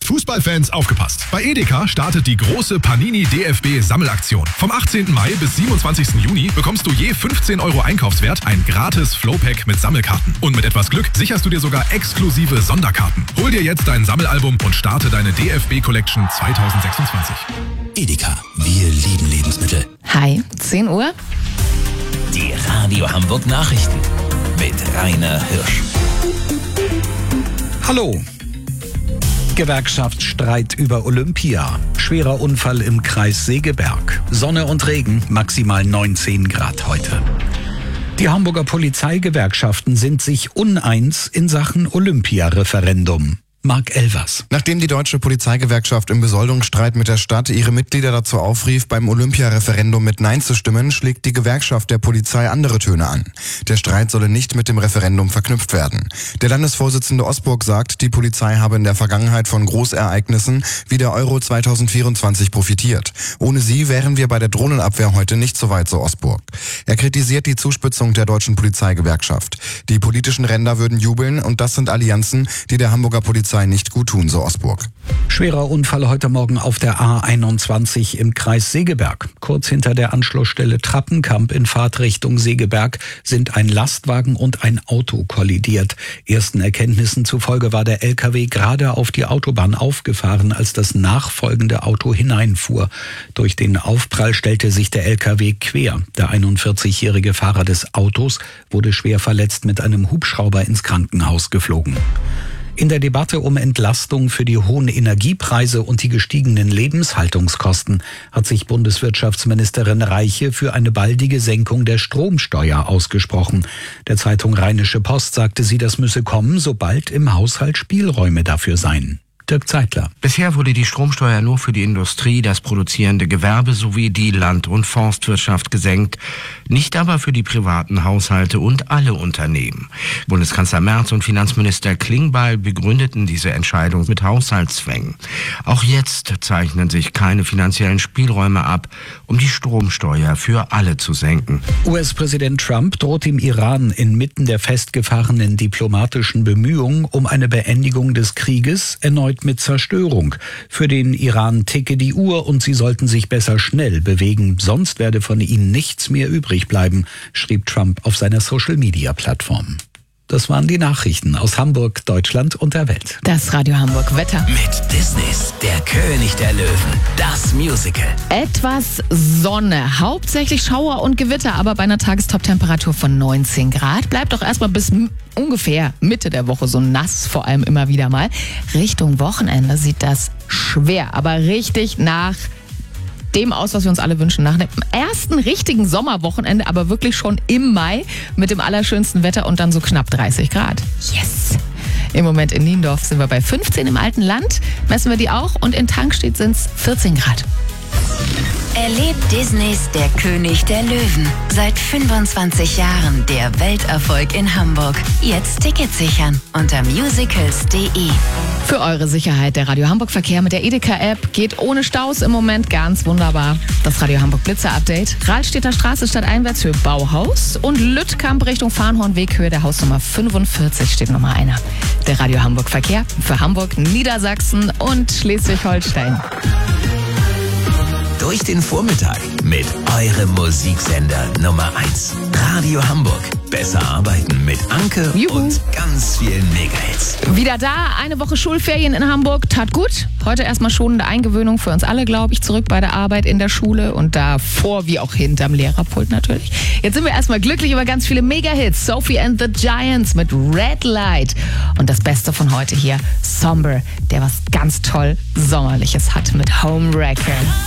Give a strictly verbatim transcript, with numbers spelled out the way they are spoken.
Fußballfans, aufgepasst! Bei Edeka startet die große Panini D F B-Sammelaktion. Vom achtzehnten Mai bis siebenundzwanzigsten Juni bekommst du je fünfzehn Euro Einkaufswert ein gratis Flowpack mit Sammelkarten. Und mit etwas Glück sicherst du dir sogar exklusive Sonderkarten. Hol dir jetzt dein Sammelalbum und starte deine D F B-Collection zweitausendsechsundzwanzig. Edeka, wir lieben Lebensmittel. Hi, zehn Uhr. Die Radio Hamburg Nachrichten mit Rainer Hirsch. Hallo. Gewerkschaftsstreit über Olympia. Schwerer Unfall im Kreis Segeberg. Sonne und Regen, maximal neunzehn Grad heute. Die Hamburger Polizeigewerkschaften sind sich uneins in Sachen Olympia-Referendum. Marc Elvers. Nachdem die Deutsche Polizeigewerkschaft im Besoldungsstreit mit der Stadt ihre Mitglieder dazu aufrief, beim Olympia-Referendum mit Nein zu stimmen, schlägt die Gewerkschaft der Polizei andere Töne an. Der Streit solle nicht mit dem Referendum verknüpft werden. Der Landesvorsitzende Osburg sagt, die Polizei habe in der Vergangenheit von Großereignissen wie der Euro zweitausendvierundzwanzig profitiert. Ohne sie wären wir bei der Drohnenabwehr heute nicht so weit, so Osburg. Er kritisiert die Zuspitzung der Deutschen Polizeigewerkschaft. Die politischen Ränder würden jubeln und das sind Allianzen, die der Hamburger Polizei nicht gut tun, so Osburg. Schwerer Unfall heute Morgen auf der A einundzwanzig im Kreis Segeberg. Kurz hinter der Anschlussstelle Trappenkamp in Fahrtrichtung Segeberg sind ein Lastwagen und ein Auto kollidiert. Ersten Erkenntnissen zufolge war der L K W gerade auf die Autobahn aufgefahren, als das nachfolgende Auto hineinfuhr. Durch den Aufprall stellte sich der L K W quer. Der einundvierzigjährige Fahrer des Autos wurde schwer verletzt mit einem Hubschrauber ins Krankenhaus geflogen. In der Debatte um Entlastung für die hohen Energiepreise und die gestiegenen Lebenshaltungskosten hat sich Bundeswirtschaftsministerin Reiche für eine baldige Senkung der Stromsteuer ausgesprochen. Der Zeitung Rheinische Post sagte sie, das müsse kommen, sobald im Haushalt Spielräume dafür seien. Dirk Zeitler. Bisher wurde die Stromsteuer nur für die Industrie, das produzierende Gewerbe sowie die Land- und Forstwirtschaft gesenkt, nicht aber für die privaten Haushalte und alle Unternehmen. Bundeskanzler Merz und Finanzminister Klingbeil begründeten diese Entscheidung mit Haushaltszwängen. Auch jetzt zeichnen sich keine finanziellen Spielräume ab, um die Stromsteuer für alle zu senken. U S-Präsident Trump droht dem Iran inmitten der festgefahrenen diplomatischen Bemühungen um eine Beendigung des Krieges erneut mit Zerstörung. Für den Iran ticke die Uhr und sie sollten sich besser schnell bewegen, sonst werde von ihnen nichts mehr übrig bleiben, schrieb Trump auf seiner Social-Media-Plattform. Das waren die Nachrichten aus Hamburg, Deutschland und der Welt. Das Radio Hamburg Wetter. Mit Disneys Der König der Löwen, das Musical. Etwas Sonne, hauptsächlich Schauer und Gewitter, aber bei einer Tagestop-Temperatur von neunzehn Grad. Bleibt doch erstmal bis m- ungefähr Mitte der Woche so nass, vor allem immer wieder mal. Richtung Wochenende sieht das schwer, aber richtig nach dem aus, was wir uns alle wünschen, nach dem ersten richtigen Sommerwochenende, aber wirklich schon im Mai mit dem allerschönsten Wetter und dann so knapp dreißig Grad. Yes! Im Moment in Niendorf sind wir bei fünfzehn, im alten Land messen wir die auch und in Tankstedt sind es vierzehn Grad. Erlebt Disneys Der König der Löwen. Seit fünfundzwanzig Jahren der Welterfolg in Hamburg. Jetzt Tickets sichern unter musicals punkt de. Für eure Sicherheit der Radio Hamburg Verkehr mit der Edeka-App geht ohne Staus im Moment ganz wunderbar. Das Radio Hamburg Blitzer-Update. Rahlstedter Straße stadteinwärts für Bauhaus und Lüttkamp Richtung Farnhornweg Höhe der Hausnummer fünfundvierzig steht Nummer einer. Der Radio Hamburg Verkehr für Hamburg, Niedersachsen und Schleswig-Holstein. Durch den Vormittag mit eurem Musiksender Nummer eins. Radio Hamburg. Besser arbeiten mit Anke Juhu. Und ganz vielen Megahits. Wieder da, eine Woche Schulferien in Hamburg, tat gut. Heute erstmal schonende Eingewöhnung für uns alle, glaube ich, zurück bei der Arbeit in der Schule und davor wie auch hinterm Lehrerpult natürlich. Jetzt sind wir erstmal glücklich über ganz viele Megahits. Sophie and the Giants mit Red Light. Und das Beste von heute hier, Somber, der was ganz toll Sommerliches hat mit Homewrecker.